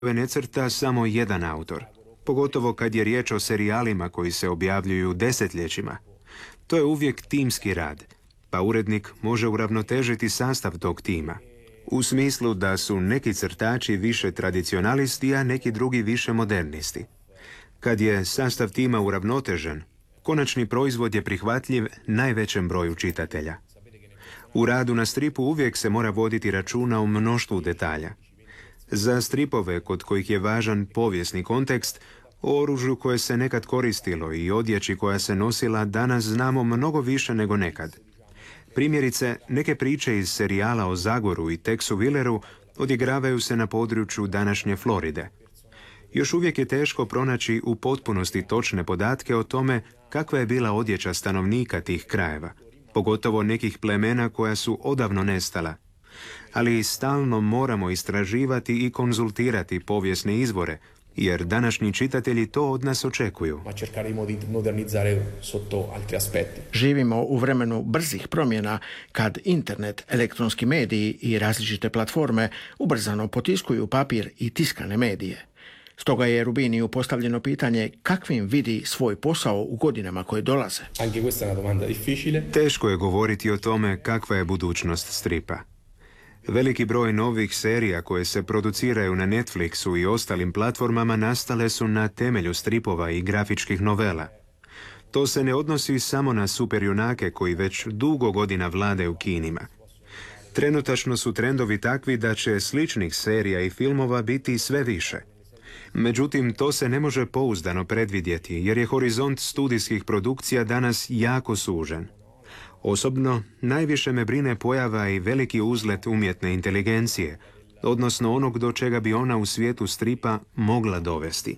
ne crta samo jedan autor, pogotovo kad je riječ o serijalima koji se objavljuju desetljećima. To je uvijek timski rad, pa urednik može uravnotežiti sastav tog tima. U smislu da su neki crtači više tradicionalisti, a neki drugi više modernisti. Kad je sastav tima uravnotežen, konačni proizvod je prihvatljiv najvećem broju čitatelja. U radu na stripu uvijek se mora voditi računa o mnoštvu detalja. Za stripove kod kojih je važan povijesni kontekst, o oružju koje se nekad koristilo i odjeći koja se nosila danas znamo mnogo više nego nekad. Primjerice, neke priče iz serijala o Zagoru i Texu Willeru odigravaju se na području današnje Floride. Još uvijek je teško pronaći u potpunosti točne podatke o tome kakva je bila odjeća stanovnika tih krajeva, pogotovo nekih plemena koja su odavno nestala. Ali stalno moramo istraživati i konzultirati povijesne izvore, jer današnji čitatelji to od nas očekuju. Živimo u vremenu brzih promjena kad internet, elektronski mediji i različite platforme ubrzano potiskuju papir i tiskane medije. Stoga je Rubiniju postavljeno pitanje kakvim vidi svoj posao u godinama koje dolaze. Teško je govoriti o tome kakva je budućnost stripa. Veliki broj novih serija koje se produciraju na Netflixu i ostalim platformama nastale su na temelju stripova i grafičkih novela. To se ne odnosi samo na superjunake koji već dugo godina vladaju kinima. Trenutačno su trendovi takvi da će sličnih serija i filmova biti sve više. Međutim, to se ne može pouzdano predvidjeti jer je horizont studijskih produkcija danas jako sužen. Osobno, najviše me brine pojava i veliki uzlet umjetne inteligencije, odnosno onog do čega bi ona u svijetu stripa mogla dovesti.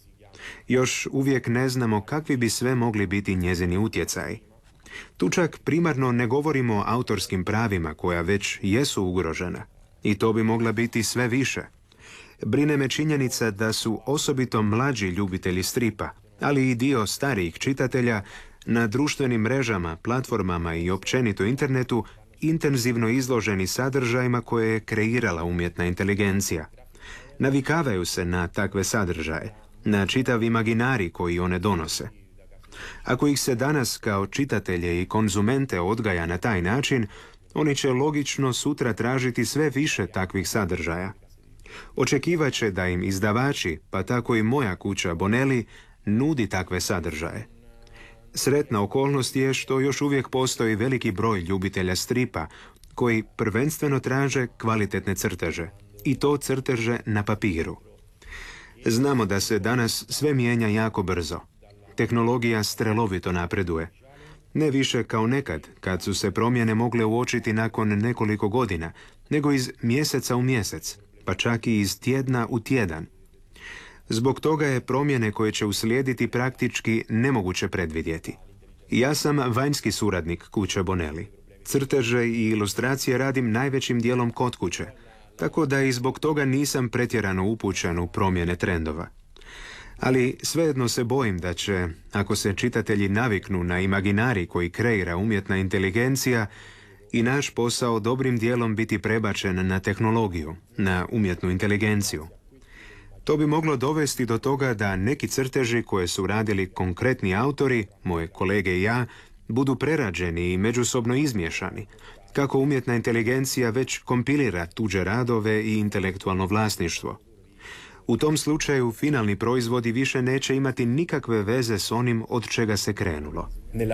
Još uvijek ne znamo kakvi bi sve mogli biti njezini utjecaji. Tu čak primarno ne govorimo o autorskim pravima koja već jesu ugrožena, i to bi mogla biti sve više. Brine me činjenica da su osobito mlađi ljubitelji stripa, ali i dio starijih čitatelja, na društvenim mrežama, platformama i općenito internetu intenzivno izloženi sadržajima koje je kreirala umjetna inteligencija. Navikavaju se na takve sadržaje, na čitav imaginari koji one donose. Ako ih se danas kao čitatelje i konzumente odgaja na taj način, oni će logično sutra tražiti sve više takvih sadržaja. Očekivaće da im izdavači, pa tako i moja kuća Bonelli, nudi takve sadržaje. Sretna okolnost je što još uvijek postoji veliki broj ljubitelja stripa koji prvenstveno traže kvalitetne crteže, i to crteže na papiru. Znamo da se danas sve mijenja jako brzo. Tehnologija strelovito napreduje. Ne više kao nekad, kad su se promjene mogle uočiti nakon nekoliko godina, nego iz mjeseca u mjesec, pa čak i iz tjedna u tjedan. Zbog toga je promjene koje će uslijediti praktički nemoguće predvidjeti. Ja sam vanjski suradnik kuće Bonelli. Crteže i ilustracije radim najvećim dijelom kod kuće, tako da i zbog toga nisam pretjerano upućen u promjene trendova. Ali svejedno se bojim da će, ako se čitatelji naviknu na imaginari koji kreira umjetna inteligencija, i naš posao dobrim dijelom biti prebačen na tehnologiju, na umjetnu inteligenciju. To bi moglo dovesti do toga da neki crteži koje su radili konkretni autori, moje kolege i ja, budu prerađeni i međusobno izmiješani, kako umjetna inteligencija već kompilira tuđe radove i intelektualno vlasništvo. U tom slučaju finalni proizvodi više neće imati nikakve veze s onim od čega se krenulo.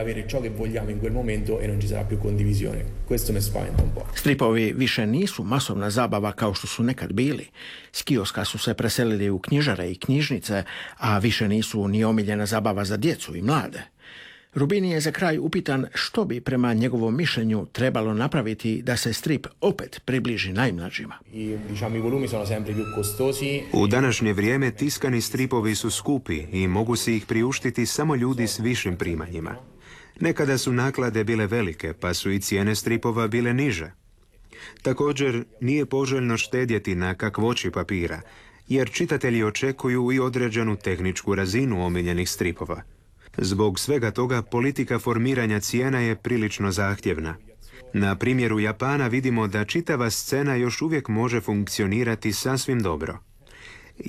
Stripovi više nisu masovna zabava kao što su nekad bili. S kioska su se preselili u knjižare i knjižnice, a više nisu ni omiljena zabava za djecu i mlade. Rubini je za kraj upitan što bi prema njegovom mišljenju trebalo napraviti da se strip opet približi najmlađima. U današnje vrijeme tiskani stripovi su skupi i mogu si ih priuštiti samo ljudi s višim primanjima. Nekada su naklade bile velike, pa su i cijene stripova bile niže. Također, nije poželjno štedjeti na kakvoći papira, jer čitatelji očekuju i određenu tehničku razinu omiljenih stripova. Zbog svega toga politika formiranja cijena je prilično zahtjevna. Na primjeru Japana vidimo da čitava scena još uvijek može funkcionirati sasvim dobro.